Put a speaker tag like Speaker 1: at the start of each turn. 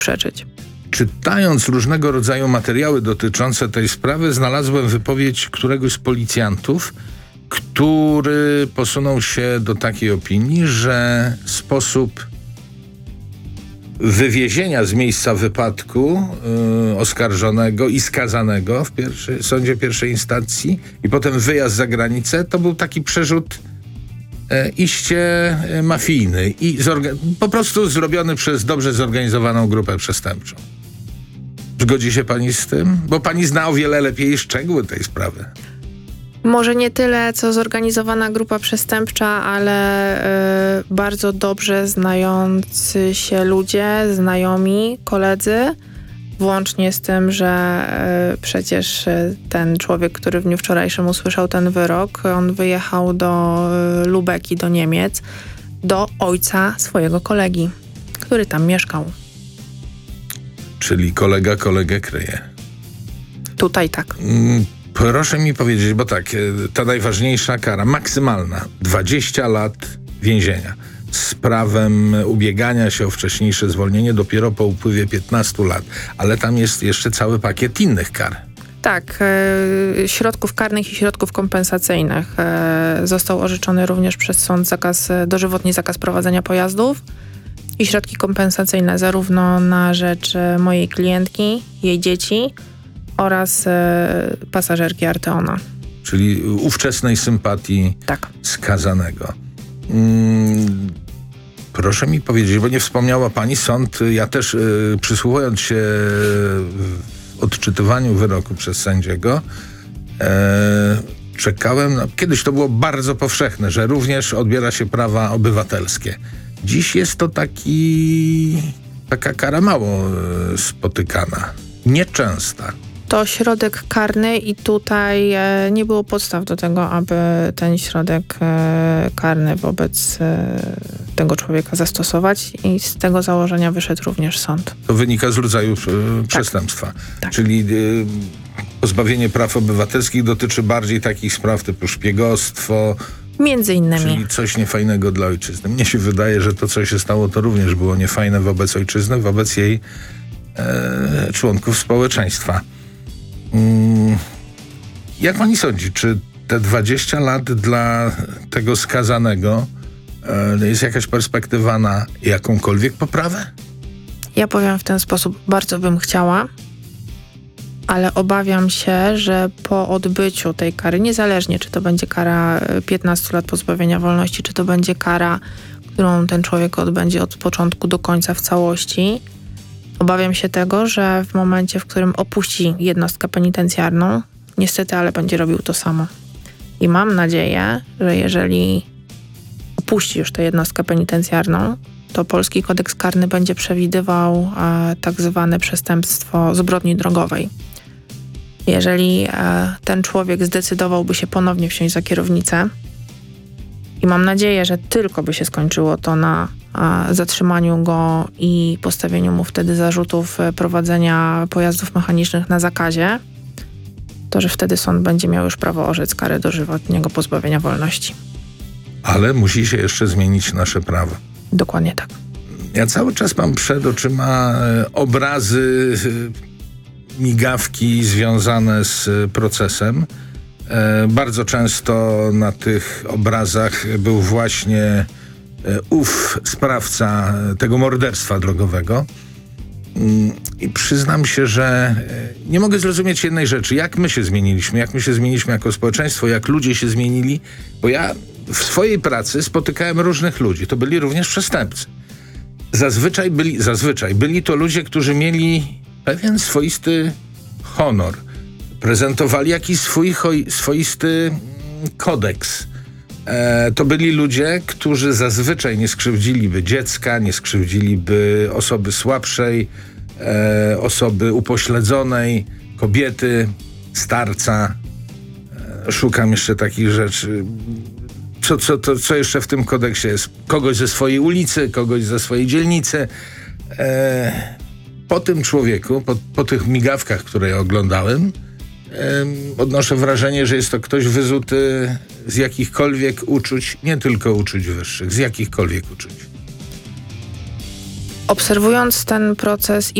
Speaker 1: przeczyć.
Speaker 2: Czytając różnego rodzaju materiały dotyczące tej sprawy, znalazłem wypowiedź któregoś z policjantów, który posunął się do takiej opinii, że sposób wywiezienia z miejsca wypadku oskarżonego i skazanego w sądzie pierwszej instancji i potem wyjazd za granicę, to był taki przerzut iście mafijny i po prostu zrobiony przez dobrze zorganizowaną grupę przestępczą. Zgodzi się pani z tym? Bo pani zna o wiele lepiej szczegóły tej sprawy.
Speaker 1: Może nie tyle, co zorganizowana grupa przestępcza, ale bardzo dobrze znający się ludzie, znajomi, koledzy, włącznie z tym, że przecież ten człowiek, który w dniu wczorajszym usłyszał ten wyrok, on wyjechał do Lubeki, do Niemiec, do ojca swojego kolegi, który tam mieszkał.
Speaker 2: Czyli kolega kolegę kryje.
Speaker 1: Tutaj tak.
Speaker 2: Proszę mi powiedzieć, bo tak, ta najważniejsza kara, maksymalna, 20 lat więzienia z prawem ubiegania się o wcześniejsze zwolnienie dopiero po upływie 15 lat. Ale tam jest jeszcze cały pakiet innych kar.
Speaker 1: Tak, środków karnych i środków kompensacyjnych. Został orzeczony również przez sąd dożywotni zakaz prowadzenia pojazdów i środki kompensacyjne zarówno na rzecz mojej klientki, jej dzieci oraz pasażerki Arteona.
Speaker 2: Czyli ówczesnej sympatii
Speaker 1: tak.
Speaker 2: Skazanego. Proszę mi powiedzieć, bo nie wspomniała pani sąd, ja też przysłuchując się odczytywaniu wyroku przez sędziego, czekałem, kiedyś to było bardzo powszechne, że również odbiera się prawa obywatelskie. Dziś jest to taka kara mało spotykana, nieczęsta.
Speaker 1: To środek karny i tutaj nie było podstaw do tego, aby ten środek karny wobec tego człowieka zastosować i z tego założenia wyszedł również sąd.
Speaker 2: To wynika z rodzaju przestępstwa.
Speaker 1: Tak.
Speaker 2: Czyli pozbawienie praw obywatelskich dotyczy bardziej takich spraw typu szpiegostwo,
Speaker 1: między innymi.
Speaker 2: Czyli coś niefajnego dla ojczyzny. Mnie się wydaje, że to, co się stało, to również było niefajne wobec ojczyzny, wobec jej członków społeczeństwa. Jak pani sądzi, czy te 20 lat dla tego skazanego jest jakaś perspektywa na jakąkolwiek poprawę?
Speaker 1: Ja powiem w ten sposób, bardzo bym chciała, ale obawiam się, że po odbyciu tej kary, niezależnie czy to będzie kara 15 lat pozbawienia wolności, czy to będzie kara, którą ten człowiek odbędzie od początku do końca w całości, obawiam się tego, że w momencie, w którym opuści jednostkę penitencjarną, niestety, ale będzie robił to samo. I mam nadzieję, że jeżeli opuści już tę jednostkę penitencjarną, to polski kodeks karny będzie przewidywał tak zwane przestępstwo zbrodni drogowej. Jeżeli ten człowiek zdecydowałby się ponownie wsiąść za kierownicę i mam nadzieję, że tylko by się skończyło to na zatrzymaniu go i postawieniu mu wtedy zarzutów prowadzenia pojazdów mechanicznych na zakazie, to że wtedy sąd będzie miał już prawo orzec karę dożywotniego pozbawienia wolności.
Speaker 2: Ale musi się jeszcze zmienić nasze prawo.
Speaker 1: Dokładnie tak.
Speaker 2: Ja cały czas mam przed oczyma obrazy, migawki związane z procesem. Bardzo często na tych obrazach był właśnie ów sprawca tego morderstwa drogowego. I przyznam się, że nie mogę zrozumieć jednej rzeczy. Jak my się zmieniliśmy jako społeczeństwo, jak ludzie się zmienili, bo ja w swojej pracy spotykałem różnych ludzi. To byli również przestępcy. Zazwyczaj byli to ludzie, którzy mieli pewien swoisty honor. Prezentowali jakiś swoisty kodeks. To byli ludzie, którzy zazwyczaj nie skrzywdziliby dziecka, nie skrzywdziliby osoby słabszej, osoby upośledzonej, kobiety, starca. Szukam jeszcze takich rzeczy. Co jeszcze w tym kodeksie jest? Kogoś ze swojej ulicy, kogoś ze swojej dzielnicy. Po tym człowieku, po tych migawkach, które ja oglądałem, odnoszę wrażenie, że jest to ktoś wyzuty z jakichkolwiek uczuć, nie tylko uczuć wyższych, z jakichkolwiek uczuć.
Speaker 1: Obserwując ten proces i